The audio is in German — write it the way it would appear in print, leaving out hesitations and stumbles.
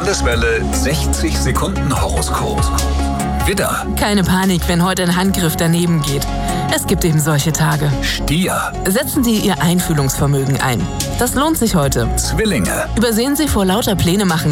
Landeswelle 60 Sekunden Horoskop. Widder, Keine Panik, wenn heute ein Handgriff daneben geht. Es gibt eben solche Tage. Stier, Setzen Sie Ihr Einfühlungsvermögen ein. Das lohnt sich heute. Zwillinge. Übersehen Sie vor lauter Pläne machen